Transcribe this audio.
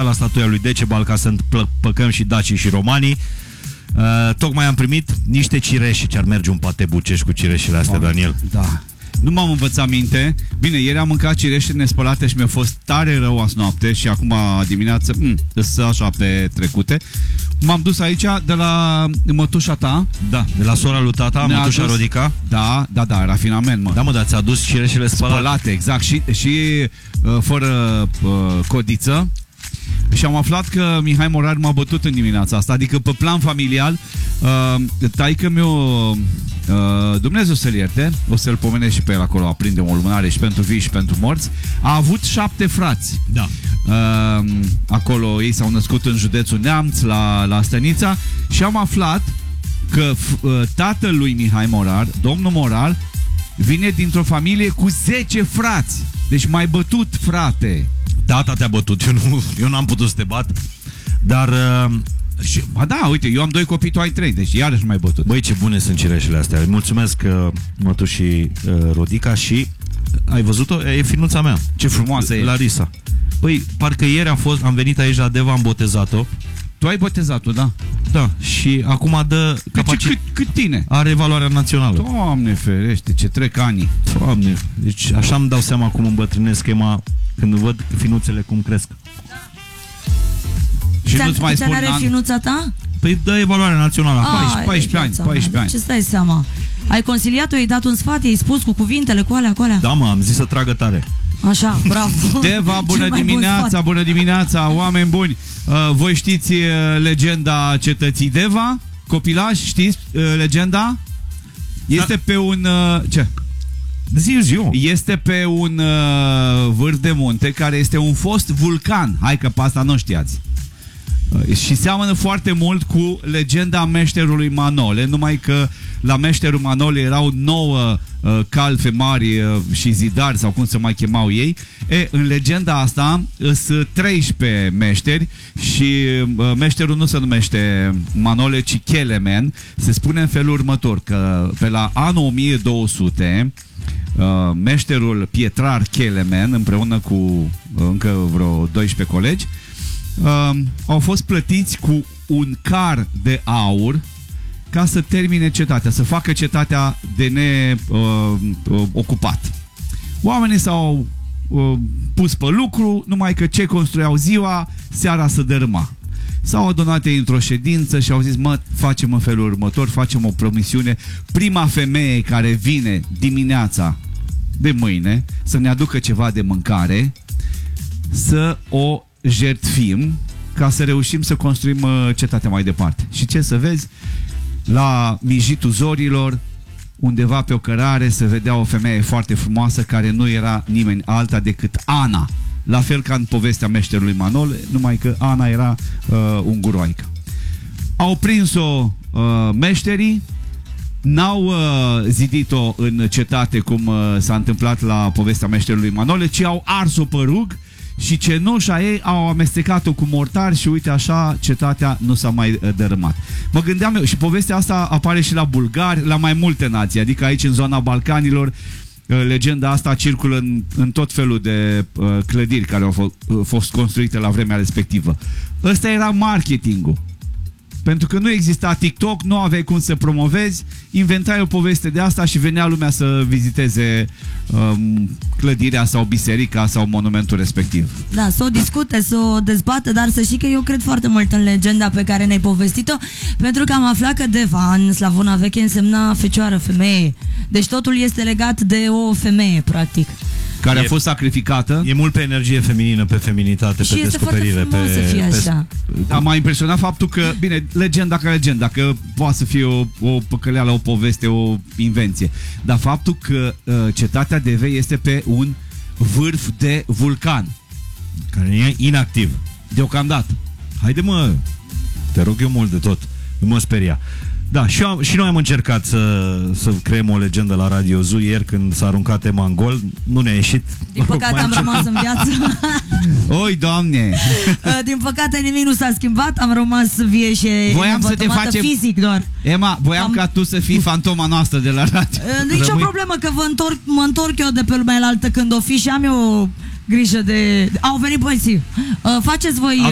la statuia lui Decebal ca să împăcăm și dacii și romanii. Tocmai am primit niște cireși, ce ar merge un pate bucești cu cireșile astea, Daniel. Da. Nu m-am învățat minte. Bine, ieri am mâncat cireșe nespălate și mi-a fost tare rău azi noapte și acum dimineață, sunt așa pe trecute. M-am dus aici de la mătușa ta. Da, de la sora lui tata, mătușa Rodica. Da, rafinament, mă. Da, mă, dar ți-a adus cireșele spălate. Exact, și fără codiță. Și am aflat că Mihai Morar m-a bătut în dimineața asta. Adică pe plan familial, taică-miu, Dumnezeu să-l ierte, o să-l pomenesc și pe el acolo, aprinde o lumânare și pentru vii și pentru morți, a avut 7 frați. Da. Acolo ei s-au născut în județul Neamț, la Stănița, și am aflat că tatăl lui Mihai Morar, domnul Morar, vine dintr-o familie cu 10 frați. Deci m-ai bătut, frate. Tata te-a bătut, eu n-am putut să te bat. Dar ba da, uite, eu am 2 copii, tu ai 3, deci iarăși m-ai bătut. Băi, ce bune sunt cireșele astea. Îi mulțumesc mătușii Rodica. Și ai văzut-o? E finuța mea. Ce frumoasă e Larisa. Băi, parcă ieri am venit aici la Deva, am botezat-o. Tu ai botezat-o, da? Da, și acum dă capacitate. Cât tine? Are valoarea națională. Doamne ferește, ce trec ani. Doamne, deci așa îmi dau seama cum îmbătrânesc schema când văd finuțele cum cresc. Și nu-ți mai spun are finuța ta? Păi dă evaluarea națională. 14 ani. Ce stai seama? Ai consiliat-o, i-ai dat un sfat, i-ai spus cu cuvintele, cu alea. Da, mă, am zis să tragă tare. Așa, bravo. Deva, bună dimineața, oameni buni. Voi știți legenda cetății Deva? Copilași, știți legenda? Este pe un... ce? Ziu. Este pe un vârf de munte care este un fost vulcan. Hai că pe asta nu știați. Și seamănă foarte mult cu legenda meșterului Manole, numai că la meșterul Manole erau 9 calfe mari și zidari, sau cum se mai chemau ei. În legenda asta sunt 13 meșteri și meșterul nu se numește Manole, ci Kelemen. Se spune în felul următor, că pe la anul 1200 meșterul pietrar Kelemen, împreună cu încă vreo 12 colegi, au fost plătiți cu un car de aur ca să termine cetatea, să facă cetatea de neocupat. Oamenii s-au pus pe lucru, numai că ce construiau ziua, seara se dărâma. S-au adunat ei într-o ședință și au zis, facem în felul următor, facem o promisiune, prima femeie care vine dimineața de mâine să ne aducă ceva de mâncare, să o jertfim ca să reușim să construim cetatea mai departe. Și ce să vezi? La mijitul zorilor, undeva pe o cărare, se vedea o femeie foarte frumoasă care nu era nimeni alta decât Ana. La fel ca în povestea meșterului Manole, numai că Ana era unguroaică. Au prins-o meșterii, n-au zidit-o în cetate cum s-a întâmplat la povestea meșterului Manole, ci au ars-o pe rug și cenușa ei au amestecat-o cu mortar și uite așa cetatea nu s-a mai dărâmat. Mă gândeam eu, și povestea asta apare și la bulgari, la mai multe nații, adică aici în zona Balcanilor legenda asta circulă în tot felul de clădiri care au fost construite la vremea respectivă. Ăsta era marketingul. Pentru că nu exista TikTok, nu aveai cum să promovezi, inventai o poveste de asta și venea lumea să viziteze clădirea sau biserica sau monumentul respectiv. Da, să o discute, să o dezbată, dar să știi că eu cred foarte mult în legenda pe care ne-ai povestit-o, pentru că am aflat că Deva în slavona veche însemna fecioară, femeie. Deci totul este legat de o femeie, practic. Care a fost sacrificată. E mult pe energie feminină, pe feminitate, și pe descoperire. Să fie așa. M-a impresionat faptul că, bine, legenda ca legenda, că poate să fie o păcăleală, o poveste, o invenție. Dar faptul că cetatea de Vei este pe un vârf de vulcan. Care e inactiv. Deocamdată. Haide mă, te rog eu mult de tot. Nu mă speria. Da, și noi am încercat să creăm o legendă la Radio Zoo ieri când s-a aruncat Ema în gol. Nu ne-a ieșit. Din păcate am rămas în viață. Oi, Doamne! Din păcate nimic nu s-a schimbat. Am rămas vie și voiam să te facem fizic doar. Ema, voiam ca tu să fii fantoma noastră de la radio. Nici o problemă, că mă întorc eu de pe lumea altă când o fi și am eu grijă de... Au venit băieții. Faceți voi